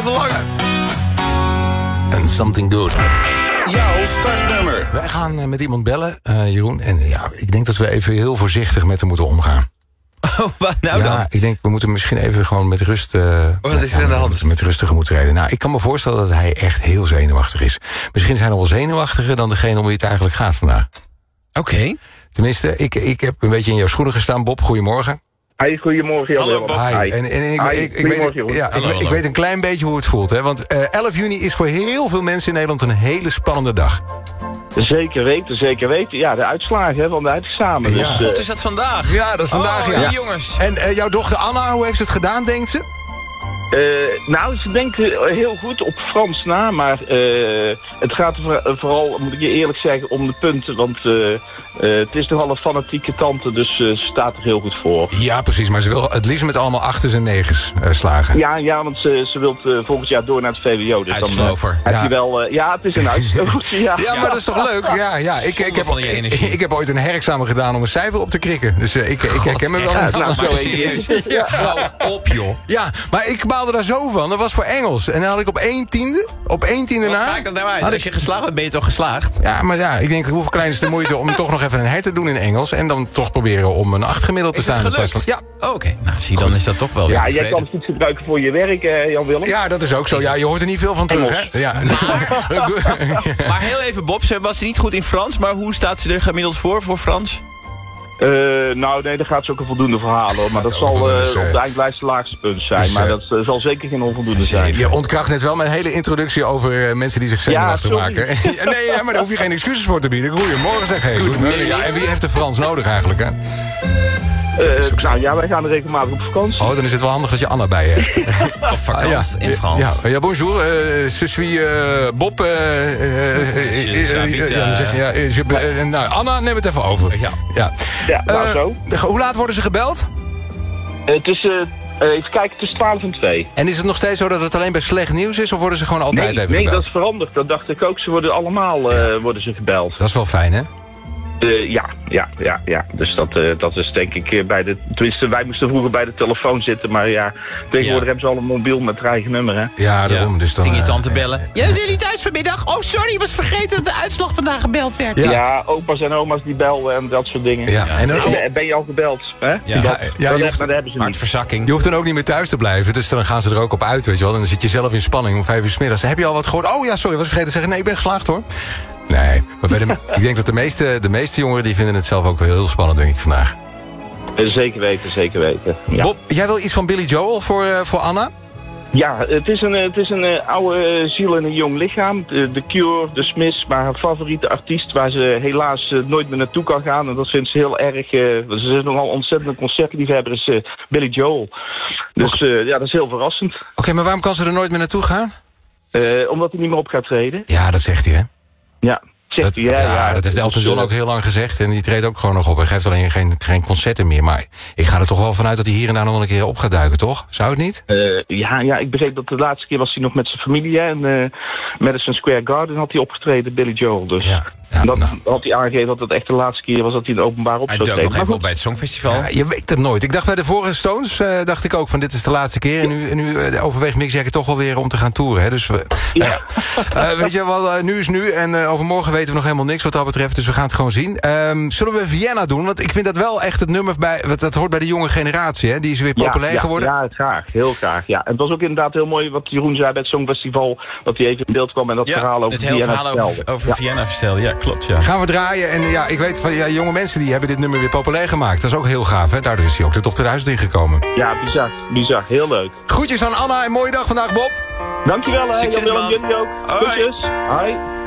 van der Lange. En Something Good. Jouw startnummer. Wij gaan met iemand bellen, Jeroen. En ja, ik denk dat we even heel voorzichtig met hem moeten omgaan. Oh, wat nou dan? Ja, ik denk we moeten misschien even gewoon met rust... wat is er aan de hand? Met rustige moeten rijden. Nou, ik kan me voorstellen dat hij echt heel zenuwachtig is. Misschien zijn we wel zenuwachtiger dan degene om wie het eigenlijk gaat vandaag. Oké. Tenminste, ik heb een beetje in jouw schoenen gestaan. Bob, goedemorgen. Hey, goedemorgen. Hallo, Bob. Hi. Ik weet een klein beetje hoe het voelt. Hè? Want 11 juni is voor heel veel mensen in Nederland een hele spannende dag. Zeker weten. Ja, de uitslagen van de eindexamen. Ja. Dus, Wat is dat vandaag? Ja, dat is vandaag, ja. Jongens. En jouw dochter Anna, hoe heeft ze het gedaan, denkt ze? nou, ze denkt heel goed op Frans na, maar het gaat vooral, moet ik je eerlijk zeggen, om de punten. Want het is nogal een fanatieke tante, dus ze staat er heel goed voor. Ja, precies, maar ze wil het liefst met allemaal 8's en 9's slagen. Ja, want ze wil volgend jaar door naar het VWO. Dus Uitslover. dan heb je wel... ja, het is een uitslover. Ja, maar dat is toch leuk? Ja. Ik heb ooit een herexamen gedaan om een cijfer op te krikken. Dus ik herken me wel. Hou op, joh. Ja, maar ik baalde daar zo van. Dat was voor Engels. En dan had ik op 1/10 na... Wat maakt dat nou uit? Als je geslaagd bent, ben je toch geslaagd? Ja, maar ja, ik denk, hoeveel klein is de moeite om toch nog even een her te doen in Engels... en dan toch proberen om een 8 gemiddeld te staan. Ja. Oké, nou zie, dan is dat toch wel weer ja, jij kan het niet gebruiken voor je werk, Jan-Willem. Ja, dat is ook zo. Ja, je hoort er niet veel van terug, hè? Ja. Maar heel even, Bob, ze was niet goed in Frans... maar hoe staat ze er gemiddeld voor Frans? Nou, nee, daar gaat ze ook een voldoende verhalen, hoor. Maar dat zal op de eindlijst het laagste punt zijn. Dus, maar dat zal zeker geen onvoldoende zijn. Je ontkracht net wel mijn hele introductie over mensen die zich zenuwachtig maken. Nee, maar daar hoef je geen excuses voor te bieden. Goedemorgen, zeg. Hey, goedemorgen. Ja, en wie heeft de Frans nodig eigenlijk, hè? Nou ja, wij gaan er regelmatig op vakantie. Oh, dan is het wel handig dat je Anna bij je hebt. Op vakantie in Frans. Ja, bonjour. Je suis Bob. Nou, Anna, neem het even over. Ja, nou zo. Hoe laat worden ze gebeld? Het is... even kijken, tussen 12 en 2. En is het nog steeds zo dat het alleen bij slecht nieuws is... of worden ze gewoon altijd even gebeld? Nee, dat is veranderd. Dat dacht ik ook. Ze worden allemaal worden ze gebeld. Dat is wel fijn, hè? Ja. Dus dat is denk ik bij de... Tenminste, wij moesten vroeger bij de telefoon zitten. Maar ja, tegenwoordig hebben ze al een mobiel met het eigen nummer, hè? Ja, daarom. Dus dan... Ging je tante bellen? Jij zit niet thuis vanmiddag? Oh, sorry, was vergeten dat de uitslag vandaag gebeld werd. Ja, opa's en oma's die belden en dat soort dingen. Ja. En ben je al gebeld? Hè? Dat hebben ze niet. Hartverzakking. Je hoeft dan ook niet meer thuis te blijven. Dus dan gaan ze er ook op uit, weet je wel. En dan zit je zelf in spanning om 5 uur 's middags. Heb je al wat gehoord? Oh ja, sorry, was vergeten te zeggen. Nee, ik ben geslaagd, hoor. Nee, maar ik denk dat de meeste jongeren... die vinden het zelf ook wel heel spannend, denk ik, vandaag. Zeker weten. Ja. Bob, jij wil iets van Billy Joel voor Anna? Ja, het is een oude ziel en een jong lichaam. De Cure, de Smiths, maar haar favoriete artiest... waar ze helaas nooit meer naartoe kan gaan. En dat vindt ze heel erg... ze is nogal ontzettend een concertliefhebber, is Billy Joel. Dus ja, dat is heel verrassend. Oké, maar waarom kan ze er nooit meer naartoe gaan? Omdat hij niet meer op gaat treden. Ja, dat zegt hij, hè? Ja. Dat heeft Elton John ook heel lang gezegd. En die treedt ook gewoon nog op. Hij geeft alleen geen concerten meer. Maar ik ga er toch wel vanuit dat hij hier en daar nog wel een keer op gaat duiken, toch? Zou het niet? Ja, ik begreep dat de laatste keer was hij nog met zijn familie. En Madison Square Garden had hij opgetreden, Billy Joel. Dus had hij aangegeven dat het echt de laatste keer was dat hij in openbaar op zou treden. Hij dook nog even op bij het Songfestival. Ja, je weet het nooit. Ik dacht bij de vorige Stones, dacht ik ook van dit is de laatste keer. En nu overweegt Mick Jagger toch wel weer om te gaan toeren. Hè? Dus weet je wel, nu is nu. En overmorgen weten we nog helemaal niks wat dat betreft. Dus we gaan het gewoon zien. Zullen we Vienna doen? Want ik vind dat wel echt het nummer dat hoort bij de jonge generatie. Hè? Die is weer populair geworden. Ja, graag. Heel graag. Ja. En het was ook inderdaad heel mooi wat Jeroen zei bij het Songfestival. Dat hij even in beeld kwam en dat verhaal over Vienna over Vienna vertelde. Ja, klopt. Ja. Gaan we draaien. En ja, ik weet van jonge mensen die hebben dit nummer weer populair gemaakt. Dat is ook heel gaaf, hè? Daardoor is hij ook de top 1000 ingekomen. Ja, bizar. Heel leuk. Groetjes aan Anna en mooie dag vandaag, Bob. Dankjewel, hè. Succes, Jan-Willem, jullie ook. Hoi. Groetjes. Hoi.